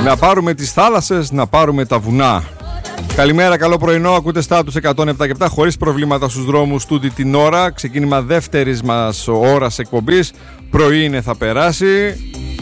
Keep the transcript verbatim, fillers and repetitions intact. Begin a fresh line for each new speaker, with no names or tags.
Να πάρουμε τις θάλασσες, να πάρουμε τα βουνά. Καλημέρα, καλό πρωινό. Ακούτε Στάτους εκατόν επτά και επτά χωρίς προβλήματα στους δρόμους τούτη την ώρα. Ξεκίνημα δεύτερης μας ώρας εκπομπής. Πρωί είναι, θα περάσει.